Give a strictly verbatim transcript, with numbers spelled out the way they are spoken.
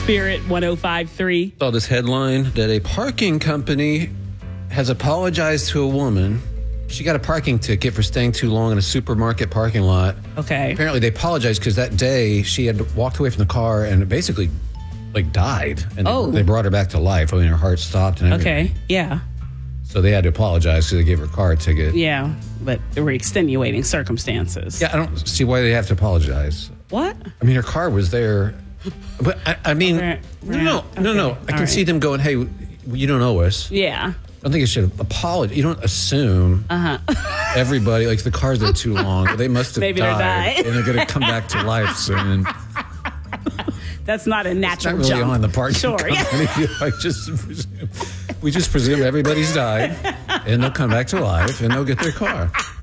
Spirit one oh five point three. Saw this headline that a parking company has apologized to a woman. She got a parking ticket for staying too long in a supermarket parking lot. Okay. Apparently they apologized because that day she had walked away from the car and it basically like died. And Oh. they, they brought her back to life. I mean, her heart stopped and everything. Okay. Yeah. So they had to apologize because they gave her a car ticket. Yeah. But there were extenuating circumstances. Yeah, I don't see why they have to apologize. What? I mean, her car was there. But I, I mean, Right. no, no, Okay. no, no. I All can right. see them going, hey, you don't owe us. Yeah. I don't think you should apologize. You don't assume Uh-huh. everybody, like the car's there too long. They must have Maybe they're died. dying. And they're going to come back to life soon. That's not a It's natural not really jump. on the parking Sure. Yeah. company. I just presume, we just presume everybody's died and they'll come back to life and they'll get their car.